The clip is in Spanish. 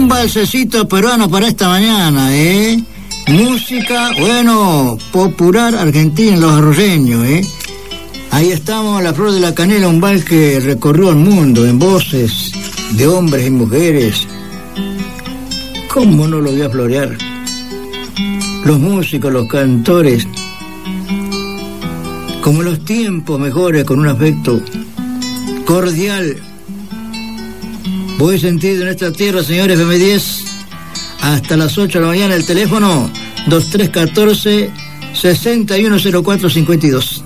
Un balsecito peruano para esta mañana, ¿eh? Música, bueno, popular argentina, los arroyeños, ¿eh? Ahí estamos, La Flor de la Canela, un vals que recorrió el mundo en voces de hombres y mujeres. ¿Cómo no lo voy a florear? Los músicos, los cantores, como los tiempos mejores, con un afecto cordial. Voy sentido en esta tierra, señores, FM10, hasta las 8 de la mañana. El teléfono 2314-610452.